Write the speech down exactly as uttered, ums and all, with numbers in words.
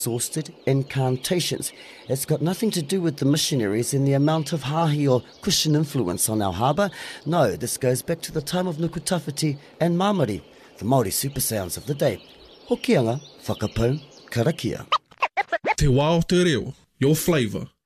exhausted incantations. It's got nothing to do with the missionaries and the amount of hahi or cushion influence on our harbour. No, this goes back to the time of Nukutawhiti and Māmari, the Māori super sounds of the day. Hokianga, whakapau, karakia. Te wā o te reo, your flavour.